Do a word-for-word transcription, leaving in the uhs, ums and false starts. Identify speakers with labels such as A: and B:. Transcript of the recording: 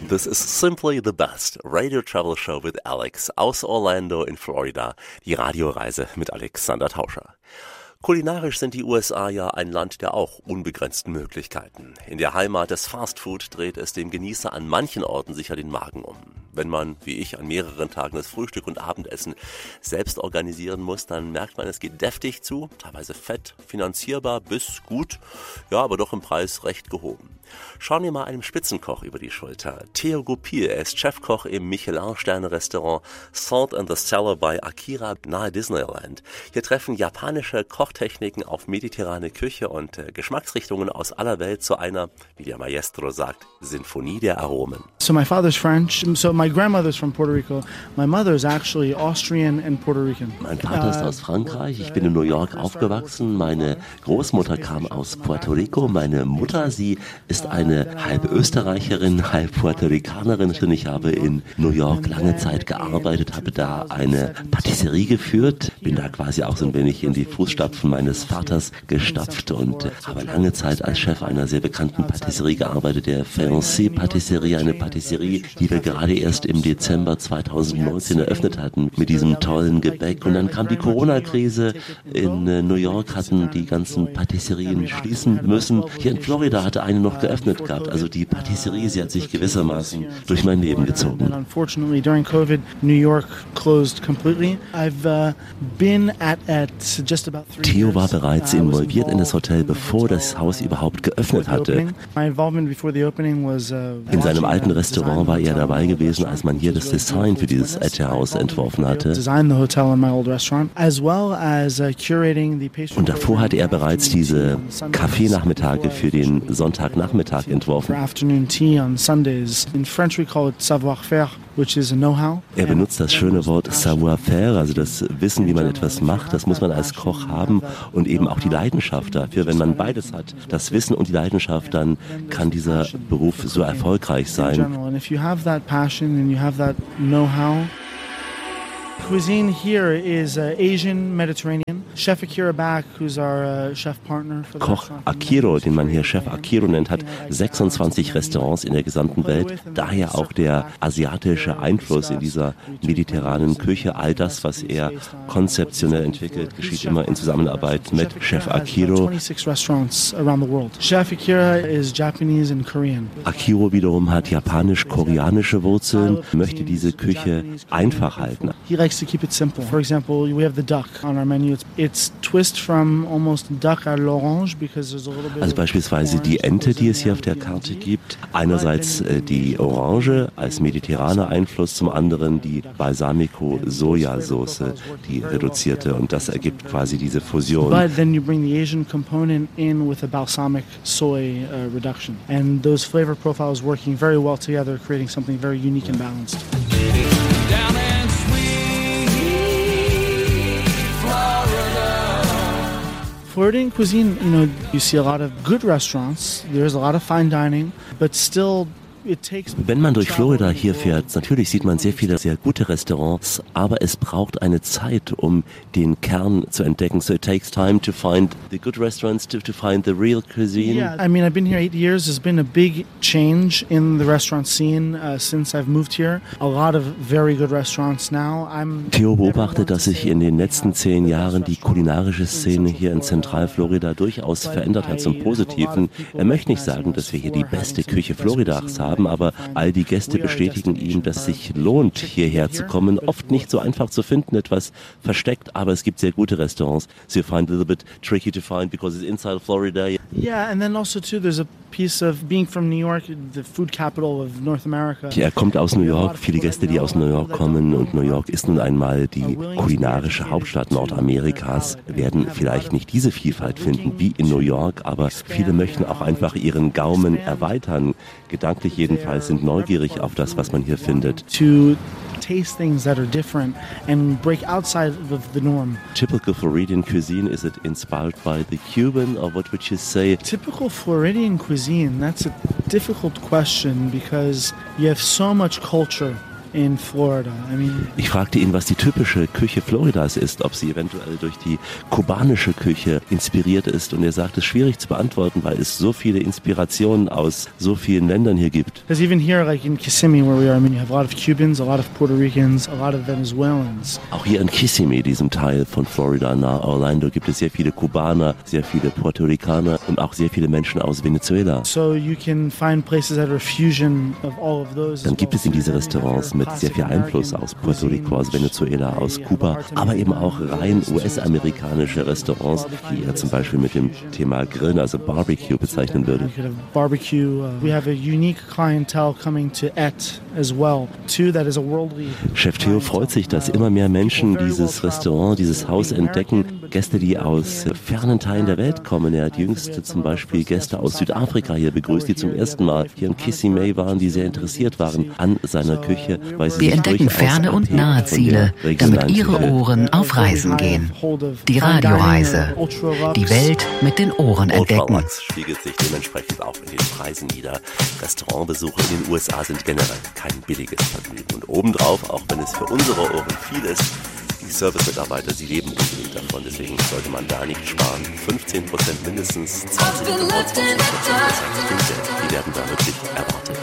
A: This is Simply the Best Radio Travel Show with Alex aus Orlando in Florida. Die Radioreise mit Alexander Tauscher. Kulinarisch sind die U S A ja ein Land der auch unbegrenzten Möglichkeiten. In der Heimat des Fastfood dreht es dem Genießer an manchen Orten sicher den Magen um. Wenn man, wie ich, an mehreren Tagen das Frühstück und Abendessen selbst organisieren muss, dann merkt man, es geht deftig zu, teilweise fett, finanzierbar bis gut, ja, aber doch im Preis recht gehoben. Schauen wir mal einem Spitzenkoch über die Schulter. Theo Goupil, er ist Chefkoch im Michelin-Sterne-Restaurant Salt and the Cellar bei Akira nahe Disneyland. Hier treffen japanische Kochtechniken auf mediterrane Küche und äh, Geschmacksrichtungen aus aller Welt zu einer, wie der Maestro sagt, Sinfonie der Aromen.
B: So my father's French, so my grandmother's from Puerto Rico. My mother is actually Austrian and Puerto Rican.
A: Mein Vater ist aus Frankreich, ich bin in New York aufgewachsen. Meine Großmutter kam aus Puerto Rico, meine Mutter, sie ist eine halb Österreicherin, halb Puerto Ricanerin und ich habe in New York lange Zeit gearbeitet, habe da eine Patisserie geführt, bin da quasi auch so ein wenig in die Fußstapfen meines Vaters gestapft und äh, habe lange Zeit als Chef einer sehr bekannten Patisserie gearbeitet, der Fayence Patisserie, eine Patisserie, die wir gerade erst im Dezember zweitausendneunzehn eröffnet hatten mit diesem tollen Gebäck und dann kam die Corona-Krise, in äh, New York hatten die ganzen Patisserien schließen müssen, hier in Florida hatte eine noch geöffnet gehabt. Also die Patisserie, sie hat sich gewissermaßen durch mein Leben gezogen.
B: Unfortunately, during COVID, New York closed completely. I've uh, been at at just about three years.
A: Theo war bereits involviert in das Hotel, bevor das Haus überhaupt geöffnet hatte.
B: My involvement before the opening was
A: in seinem alten Restaurant war er dabei gewesen, als man hier das Design für dieses Ette-Haus entworfen hatte. Und davor hatte er bereits diese Kaffeenachmittage für den Sonntagnachmittag entworfen. Er benutzt das schöne Wort savoir-faire, also das Wissen, wie man etwas macht, das muss man als Koch haben und eben auch die Leidenschaft dafür. Wenn man beides hat, das Wissen und die Leidenschaft, dann kann dieser Beruf so erfolgreich sein.
B: Cuisine here is uh, Asian, Mediterranean. Chef Akira Back, who's our uh, chef partner for the
A: Koch Akiro, den man hier Chef Akiro nennt, hat sechsundzwanzig Restaurants in der gesamten Welt. Daher auch der asiatische Einfluss in dieser mediterranen Küche. All das, was er konzeptionell entwickelt, geschieht immer in Zusammenarbeit mit Chef Akiro.
B: Chef Akira is Japanese and Korean.
A: Akiro wiederum hat japanisch-koreanische Wurzeln, möchte diese Küche einfach halten.
B: He likes to keep it simple. For example, we have the duck on our menu. It's, it's twist from almost duck à l'orange because there's a little bit.
A: Also beispielsweise die Ente, die es hier auf der Karte gibt. Einerseits äh, die Orange als mediterraner Einfluss, zum anderen die Balsamico-Sojasauce, die reduzierte, und das ergibt quasi diese Fusion.
B: But then you bring the Asian component in with a balsamic soy uh, reduction, and those flavor profiles working very well together, creating something very unique and balanced. Floridian cuisine, you know, you see a lot of good restaurants. There's a lot of fine dining, but still
A: Wenn man durch Florida hier fährt, natürlich sieht man sehr viele sehr gute Restaurants, aber es braucht eine Zeit, um den Kern zu entdecken. So it takes time to find the good restaurants, to, to find the real cuisine.
B: Yeah, I mean, I've been here eight years. There's been a big change in the restaurant scene uh, since I've moved here. A lot of very good restaurants now. I'm
A: Theo beobachtet, dass sich in den letzten zehn Jahren die kulinarische Szene hier in Zentralflorida durchaus verändert hat zum Positiven. Er möchte nicht sagen, dass wir hier die beste Küche Floridas haben. Haben, aber all die Gäste bestätigen ihm, dass es sich lohnt, hierher zu kommen. Oft nicht so einfach zu finden, etwas versteckt, aber es gibt sehr gute Restaurants. So you find a little bit tricky to find because it's inside Florida.
B: Yeah, and then also too, there's a piece of being from New York, the food capital of North America.
A: Er kommt aus New York, viele Gäste, die aus New York kommen, und New York ist nun einmal die kulinarische Hauptstadt Nordamerikas, werden vielleicht nicht diese Vielfalt finden wie in New York, aber viele möchten auch einfach ihren Gaumen erweitern. Gedanklich jedenfalls sind neugierig auf das, was man hier findet.
B: To taste things that are different and break outside of the norm.
A: Typical Floridian cuisine, is it inspired by the Cuban, or what would you say?
B: Typical Floridian cuisine, that's a difficult question because you have so much culture in Florida. I mean,
A: ich fragte ihn, was die typische Küche Floridas ist, ob sie eventuell durch die kubanische Küche inspiriert ist. Und er sagt, es ist schwierig zu beantworten, weil es so viele Inspirationen aus so vielen Ländern hier gibt.
B: Because even here, like in Kissimmee, where we are, I mean, you have a lot of Cubans, a lot of Puerto Ricans, a lot of Venezuelans.
A: Auch hier in Kissimmee, diesem Teil von Florida nahe Orlando, gibt es sehr viele Kubaner, sehr viele Puerto Ricaner und auch sehr viele Menschen aus Venezuela.
B: So you can find places that are a fusion of all of those.
A: Dann gibt es in diese Restaurants mit sehr viel Einfluss aus Puerto Rico, aus Venezuela, aus Kuba, aber eben auch rein U S-amerikanische Restaurants, die er zum Beispiel mit dem Thema Grillen, also Barbecue, bezeichnen würde.
B: Barbecue. We have a unique clientele coming to Et as well. Too, that is a worldly.
A: Chef Theo freut sich, dass immer mehr Menschen dieses Restaurant, dieses Haus entdecken. Gäste, die aus fernen Teilen der Welt kommen. Er hat jüngst zum Beispiel Gäste aus Südafrika hier begrüßt, die zum ersten Mal hier in Kissimmee waren, die sehr interessiert waren an seiner Küche. Weil sie
C: Wir entdecken ferne und nahe Ziele, damit Ihre Ohren auf Reisen gehen. Die Radioreise. Die Welt mit den Ohren entdecken.
A: Ultralux spiegelt sich dementsprechend auch in den Preisen nieder. Restaurantbesuche in den U S A sind generell kein billiges Vergnügen. Und obendrauf, auch wenn es für unsere Ohren viel ist, die Service-Mitarbeiter, sie leben unbedingt davon, deswegen sollte man da nicht sparen. fünfzehn Prozent mindestens, zwanzig Prozent, die werden da wirklich erwartet.